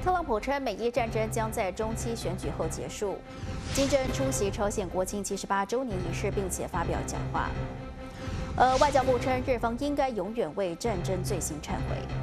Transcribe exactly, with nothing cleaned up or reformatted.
特朗普称美伊战争将在中期选举后结束。金正恩出席朝鲜国庆七十八周年仪式，并且发表讲话。而外交部称，日方应该永远为战争罪行忏悔。